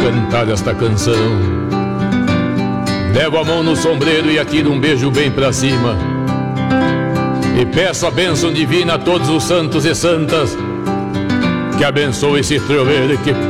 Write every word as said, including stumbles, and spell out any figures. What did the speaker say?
cantar esta canção. Levo a mão no sombreiro e atiro um beijo bem pra cima, e peço a bênção divina a todos os santos e santas que abençoe esse troveiro que